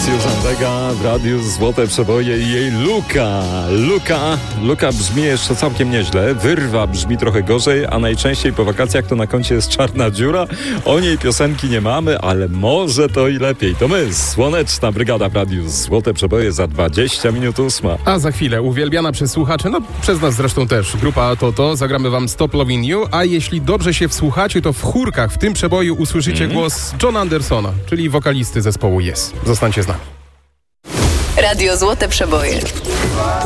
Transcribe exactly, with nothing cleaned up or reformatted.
Susan Vega w radiu Złote Przeboje i jej Luka. Luka, Luka brzmi jeszcze całkiem nieźle, Wyrwa brzmi trochę gorzej, a najczęściej po wakacjach to na koncie jest Czarna Dziura. O niej piosenki nie mamy, ale może to i lepiej. To my, Słoneczna Brygada w radiu Złote Przeboje za dwadzieścia minut ósma. A za chwilę uwielbiana przez słuchaczy, no przez nas zresztą też, grupa Toto, zagramy wam Stop Loving You, a jeśli dobrze się wsłuchacie, to w chórkach w tym przeboju usłyszycie mm. głos Johna Andersona, czyli wokalisty zespołu Yes. Zostańcie z nami. Radio Złote Przeboje.